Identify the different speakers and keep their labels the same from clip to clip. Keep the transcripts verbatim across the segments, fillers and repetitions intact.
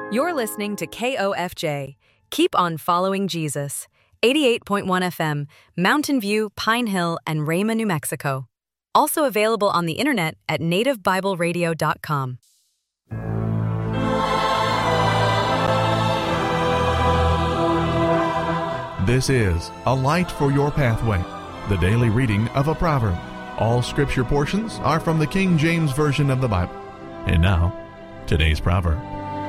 Speaker 1: You're listening to K O F J. Keep on following Jesus. eighty-eight point one F M, Mountain View, Pine Hill, and Rama, New Mexico. Also available on the internet at native bible radio dot com.
Speaker 2: This is A Light for Your Pathway, the daily reading of a proverb. All scripture portions are from the King James Version of the Bible. And now, today's proverb.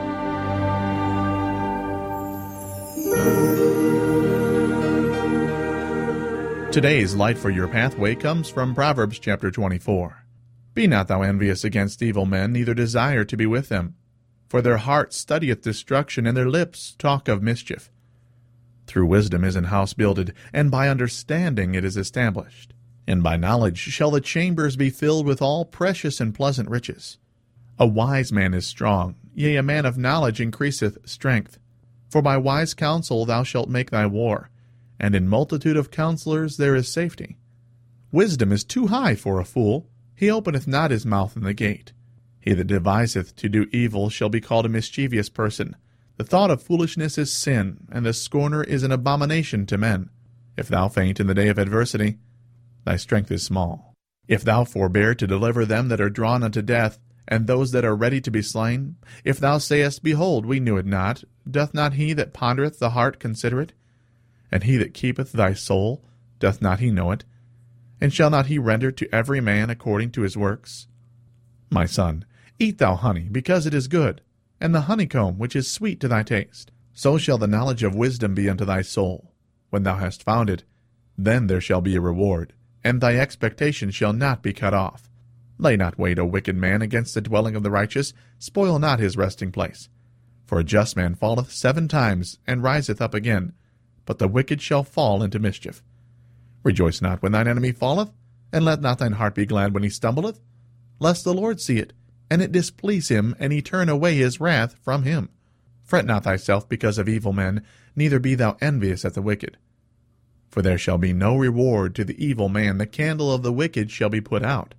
Speaker 2: Today's Light for Your Pathway comes from Proverbs chapter twenty-four. Be not thou envious against evil men, neither desire to be with them. For their heart studieth destruction, and their lips talk of mischief. Through wisdom is an house builded, and by understanding it is established. And by knowledge shall the chambers be filled with all precious and pleasant riches. A wise man is strong, yea, a man of knowledge increaseth strength. For by wise counsel thou shalt make thy war, and in multitude of counselors there is safety. Wisdom is too high for a fool, he openeth not his mouth in the gate. He that deviseth to do evil shall be called a mischievous person. The thought of foolishness is sin, and the scorner is an abomination to men. If thou faint in the day of adversity, thy strength is small. If thou forbear to deliver them that are drawn unto death, and those that are ready to be slain, if thou sayest, Behold, we knew it not, doth not he that pondereth the heart consider it? And he that keepeth thy soul, doth not he know it? And shall not he render to every man according to his works? My son, eat thou honey, because it is good, and the honeycomb which is sweet to thy taste. So shall the knowledge of wisdom be unto thy soul. When thou hast found it, then there shall be a reward, and thy expectation shall not be cut off. Lay not wait, O wicked man, against the dwelling of the righteous, spoil not his resting place. For a just man falleth seven times, and riseth up again, but the wicked shall fall into mischief. Rejoice not when thine enemy falleth, and let not thine heart be glad when he stumbleth, lest the Lord see it, and it displease him, and he turn away his wrath from him. Fret not thyself because of evil men, neither be thou envious at the wicked. For there shall be no reward to the evil man, the candle of the wicked shall be put out.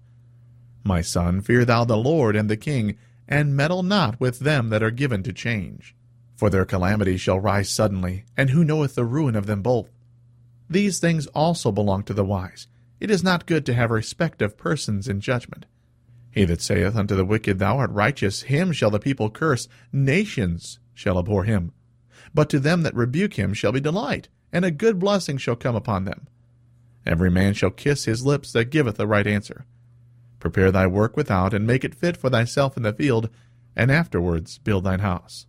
Speaker 2: My son, fear thou the Lord and the king, and meddle not with them that are given to change. For their calamity shall rise suddenly, and who knoweth the ruin of them both? These things also belong to the wise. It is not good to have respect of persons in judgment. He that saith unto the wicked, Thou art righteous, him shall the people curse, nations shall abhor him. But to them that rebuke him shall be delight, and a good blessing shall come upon them. Every man shall kiss his lips that giveth a right answer. Prepare thy work without, and make it fit for thyself in the field, and afterwards build thine house.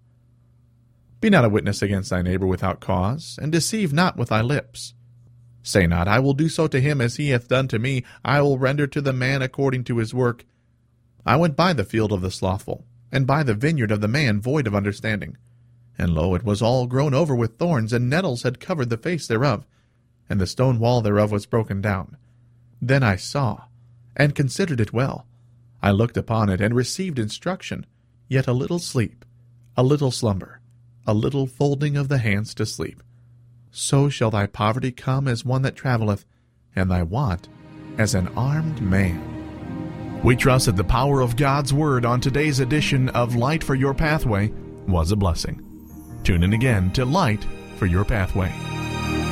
Speaker 2: Be not a witness against thy neighbor without cause, and deceive not with thy lips. Say not, I will do so to him as he hath done to me, I will render to the man according to his work. I went by the field of the slothful, and by the vineyard of the man void of understanding. And lo, it was all grown over with thorns, and nettles had covered the face thereof, and the stone wall thereof was broken down. Then I saw, and considered it well. I looked upon it, and received instruction. Yet a little sleep, a little slumber, a little folding of the hands to sleep. So shall thy poverty come as one that travelleth, and thy want as an armed man. We trust that the power of God's Word on today's edition of Light for Your Pathway was a blessing. Tune in again to Light for Your Pathway.